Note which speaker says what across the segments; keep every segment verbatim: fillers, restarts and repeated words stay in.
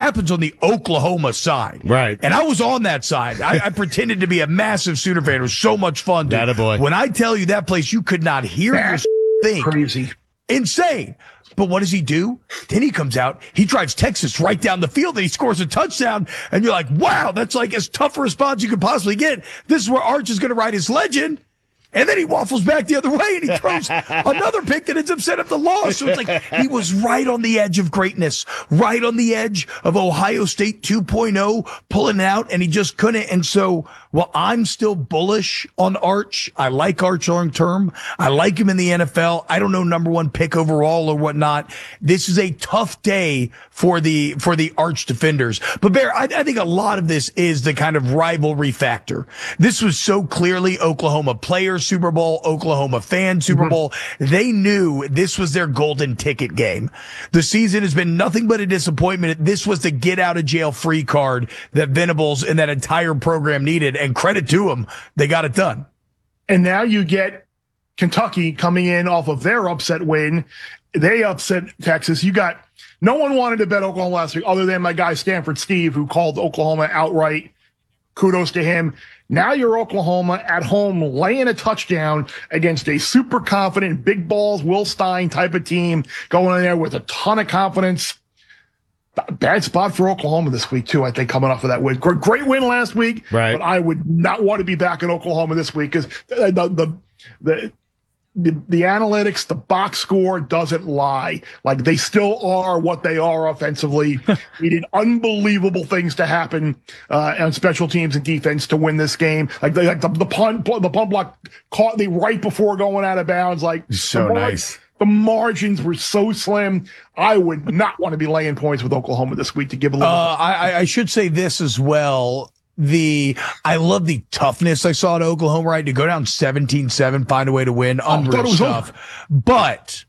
Speaker 1: happens on the Oklahoma side.
Speaker 2: Right.
Speaker 1: And I was on that side. I, I pretended to be a massive Sooner fan. It was so much fun. Dude.
Speaker 2: Attaboy.
Speaker 1: When I tell you that place, you could not hear
Speaker 3: That's
Speaker 1: your thing.
Speaker 3: crazy.
Speaker 1: Insane. But what does he do? Then he comes out, he drives Texas right down the field, and he scores a touchdown. And you're like, wow, that's like as tough a response you could possibly get. This is where Arch is going to ride his legend. And then he waffles back the other way, and he throws another pick that ends up setting up the loss. So it's like he was right on the edge of greatness, right on the edge of Ohio State two point oh, pulling out, and he just couldn't. And so while I'm still bullish on Arch, I like Arch long term. I like him in the N F L. I don't know number one pick overall or whatnot. This is a tough day for the for the Arch defenders. But Bear, I, I think a lot of this is the kind of rivalry factor. This was so clearly Oklahoma players Super Bowl, Oklahoma fan Super Bowl. Mm-hmm. They knew this was their golden ticket game. The season has been nothing but a disappointment. This was the get out of jail free card that Venables and that entire program needed. And credit to them, they got it done.
Speaker 3: And now you get Kentucky coming in off of their upset win. They upset Texas. You got no one wanted to bet Oklahoma last week other than my guy Stanford Steve, who called Oklahoma outright. Kudos to him. Now you're Oklahoma at home laying a touchdown against a super confident, big balls, Will Stein type of team, going in there with a ton of confidence. Bad spot for Oklahoma this week, too, I think, coming off of that win. Great win last week,
Speaker 2: right.
Speaker 3: But I would not want to be back in Oklahoma this week because the, the, the, the, the analytics, the box score doesn't lie. Like, they still are what they are offensively. We did unbelievable things to happen uh, on special teams and defense to win this game. Like, they, like the, the punt, the punt block caught me right before going out of bounds. Like,
Speaker 1: so nice.
Speaker 3: The margins were so slim. I would not want to be laying points with Oklahoma this week to give a little.
Speaker 1: Uh, I, I should say this as well. The I love the toughness I saw at Oklahoma, right? To go down seventeen seven, find a way to win,
Speaker 3: oh,
Speaker 1: unreal stuff. Over. But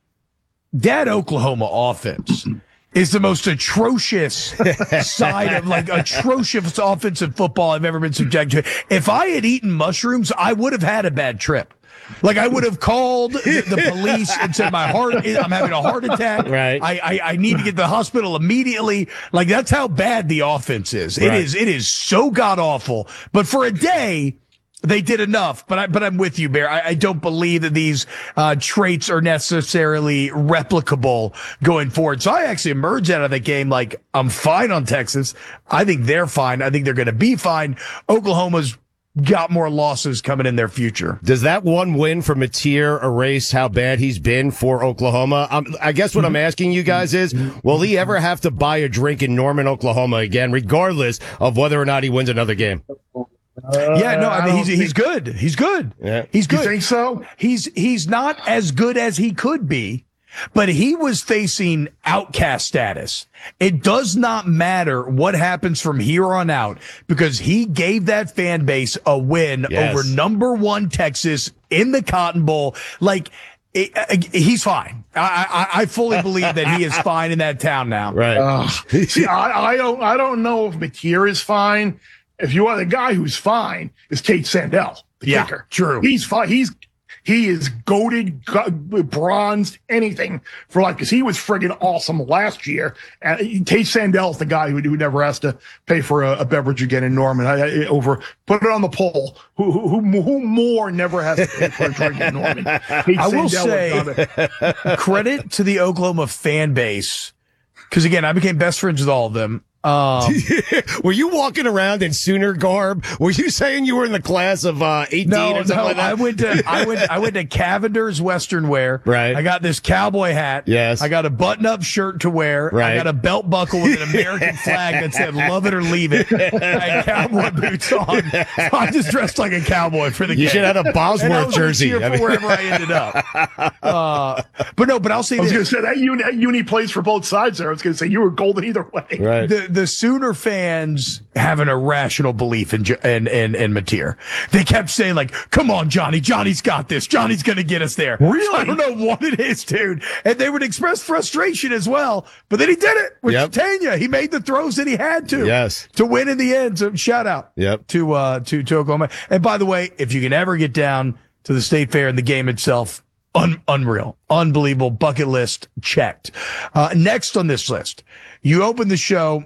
Speaker 1: that Oklahoma offense is the most atrocious side of like atrocious offensive football I've ever been subjected to. If I had eaten mushrooms, I would have had a bad trip. Like, I would have called the, the police and said, my heart, I'm having a heart attack.
Speaker 2: Right.
Speaker 1: I, I, I need to get to the hospital immediately. Like, that's how bad the offense is. It
Speaker 2: right.
Speaker 1: is, it is so god awful. But for a day, they did enough. But I, but I'm with you, Bear. I, I don't believe that these, uh, traits are necessarily replicable going forward. So I actually emerged out of the game like, I'm fine on Texas. I think they're fine. I think they're going to be fine. Oklahoma's got more losses coming in their future.
Speaker 2: Does that one win for Mateer erase how bad he's been for Oklahoma? Um, I guess what I'm asking you guys is, will he ever have to buy a drink in Norman, Oklahoma again, regardless of whether or not he wins another game?
Speaker 3: Uh,
Speaker 1: yeah, no, I mean,
Speaker 3: I
Speaker 1: he's, he's good. He's good.
Speaker 2: Yeah.
Speaker 1: He's good.
Speaker 3: You think so?
Speaker 1: He's, he's not as good as he could be, but he was facing outcast status. It does not matter what happens from here on out because he gave that fan base a win
Speaker 2: yes.
Speaker 1: over number one Texas in the Cotton Bowl. Like, it, uh, he's fine. I, I, I fully believe that he is fine in that town now.
Speaker 2: Right.
Speaker 3: Uh, see, I, I don't, I don't know if Mateer is fine. If you are the guy who's fine is Tate Sandell, the
Speaker 1: yeah,
Speaker 3: kicker.
Speaker 1: True.
Speaker 3: He's fine. He's, He is goated, bronzed, anything for like, because he was friggin' awesome last year. And Tate Sandell's the guy who, who never has to pay for a, a beverage again in Norman. I, I, over, put it on the poll. Who, who, who more never has to pay for a drink in Norman? Tate
Speaker 1: I will
Speaker 3: Sandell
Speaker 1: say, credit to the Oklahoma fan base, because again, I became best friends with all of them. Um,
Speaker 2: were you walking around in Sooner garb? Were you saying you were in the class of uh, eighteen
Speaker 1: no,
Speaker 2: or something
Speaker 1: no,
Speaker 2: like that?
Speaker 1: I went to I went I went to Cavender's Western Wear.
Speaker 2: Right.
Speaker 1: I got this cowboy hat.
Speaker 2: Yes.
Speaker 1: I got a button-up shirt to wear.
Speaker 2: Right.
Speaker 1: I got a belt buckle with an American flag that said "Love it or leave it." I had cowboy boots on. So I just dressed like a cowboy for the
Speaker 2: you
Speaker 1: game.
Speaker 2: should have had a Bosworth jersey.
Speaker 1: I mean, wherever I ended up. Uh, but no, but I'll say
Speaker 3: I was
Speaker 1: this.
Speaker 3: going to say that uni, that uni plays for both sides there. I was going to say you were golden either way.
Speaker 2: Right.
Speaker 1: The the Sooner fans have an irrational belief in in in, in Mateer. They kept saying like, "Come on, Johnny, Johnny's got this. Johnny's going to get us there."
Speaker 3: Really?
Speaker 1: So I don't know what it is, dude. And they would express frustration as well. But then he did it with
Speaker 2: Yep.
Speaker 1: Tanya. He made the throws that he had to.
Speaker 2: Yes.
Speaker 1: To win in the end. So shout out.
Speaker 2: Yep.
Speaker 1: To uh to to Oklahoma. And by the way, if you can ever get down to the State Fair and the game itself, un- unreal, unbelievable, bucket list checked. Uh, next on this list, you open the show